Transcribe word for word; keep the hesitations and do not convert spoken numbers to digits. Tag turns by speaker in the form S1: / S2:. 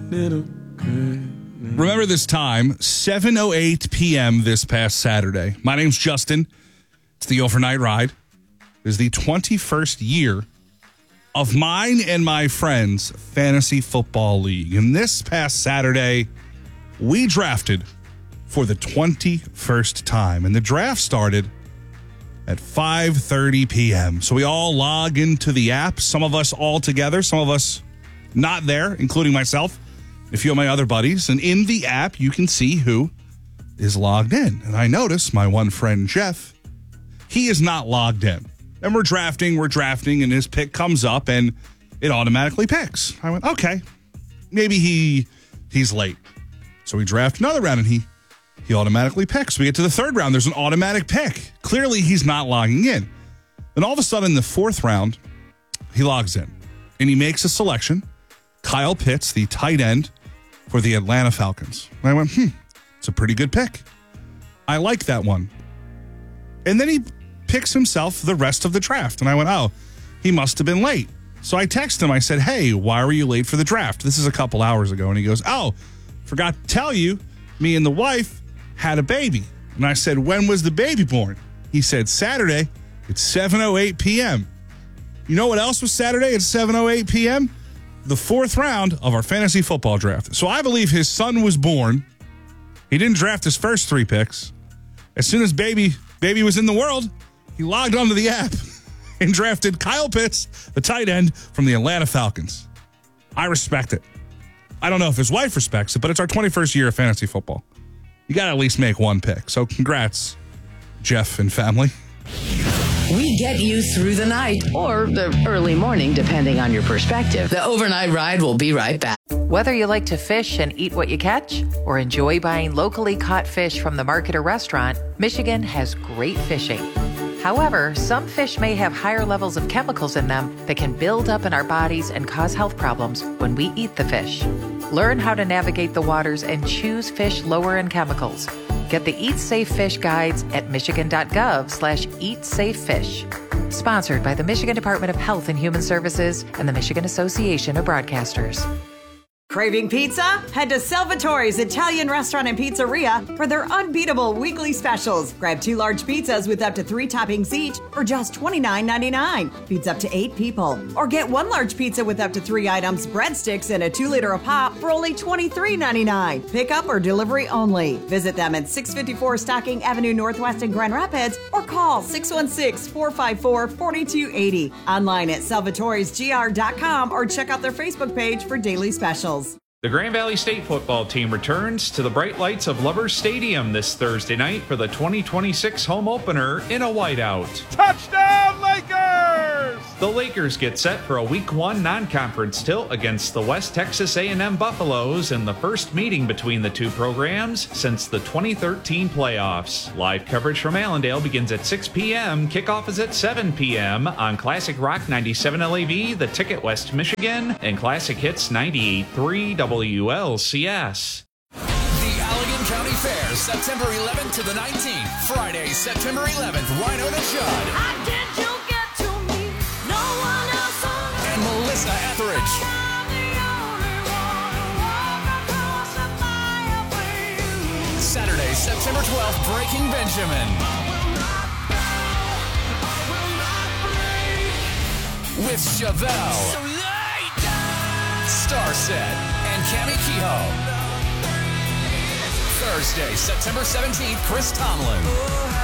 S1: little girl.
S2: Remember this time, seven oh eight p.m. this past Saturday. My name's Justin. It's the Overnight Ride. It is the twenty-first year of mine and my friends' fantasy football league. And this past Saturday, we drafted for the twenty-first time. And the draft started at five thirty p.m. So we all log into the app, some of us all together, some of us not there, including myself, and a few of my other buddies. And in the app, you can see who is logged in. And I notice my one friend, Jeff, he is not logged in. And we're drafting, we're drafting, and his pick comes up, and it automatically picks. I went, okay, maybe he he's late. So we draft another round, and he he automatically picks. We get to the third round, there's an automatic pick. Clearly, he's not logging in. Then all of a sudden, the fourth round, he logs in, and he makes a selection. Kyle Pitts, the tight end for the Atlanta Falcons. And I went, hmm, it's a pretty good pick. I like that one. And then he picks himself the rest of the draft. And I went, oh, he must have been late. So I texted him. I said, hey, why were you late for the draft? This is a couple hours ago. And he goes, oh, forgot to tell you, me and the wife had a baby. And I said, when was the baby born? He said, Saturday. It's seven oh eight p.m. You know what else was Saturday at seven oh eight p.m.? The fourth round of our fantasy football draft. So I believe his son was born. He didn't draft his first three picks. As soon as baby baby was in the world, he logged onto the app and drafted Kyle Pitts, the tight end from the Atlanta Falcons. I respect it. I don't know if his wife respects it, but it's our twenty-first year of fantasy football. You got to at least make one pick. So congrats, Jeff and family.
S3: We get you through the night or the early morning, depending on your perspective. The Overnight Ride will be right back.
S4: Whether you like to fish and eat what you catch or enjoy buying locally caught fish from the market or restaurant, Michigan has great fishing. However, some fish may have higher levels of chemicals in them that can build up in our bodies and cause health problems when we eat the fish. Learn how to navigate the waters and choose fish lower in chemicals. Get the Eat Safe Fish guides at michigan.gov slash eat safe fish. Sponsored by the Michigan Department of Health and Human Services and the Michigan Association of Broadcasters.
S5: Craving pizza? Head to Salvatore's Italian Restaurant and Pizzeria for their unbeatable weekly specials. Grab two large pizzas with up to three toppings each for just twenty-nine ninety-nine. Feeds up to eight people. Or get one large pizza with up to three items, breadsticks, and a two liter of pop for only twenty-three ninety-nine. Pickup or delivery only. Visit them at six fifty-four Stocking Avenue Northwest in Grand Rapids or call six one six, four five four, four two eight zero. Online at salvatores g r dot com or check out their Facebook page for daily specials.
S6: The Grand Valley State football team returns to the bright lights of Lovers Stadium this Thursday night for the twenty twenty-six home opener in a whiteout.
S7: Touchdown, Lakers!
S6: The Lakers get set for a week one non-conference tilt against the West Texas A and M Buffaloes in the first meeting between the two programs since the twenty thirteen playoffs. Live coverage from Allendale begins at six p.m. Kickoff is at seven p.m. on Classic Rock ninety-seven L A V, The Ticket West Michigan, and Classic Hits ninety-eight point three W L C S.
S8: The Allegan County Fair, September eleventh to the nineteenth. Friday, September eleventh, Winona Judd.
S9: How did you get to me? No one else on earth.
S8: And Melissa Etheridge.
S9: I'm the only one who walk across the fire for you.
S8: Saturday, September twelfth, Breaking Benjamin. With Chevelle.
S9: So late.
S8: Starset. And Cami Kehoe. Thursday, September seventeenth, Chris Tomlin.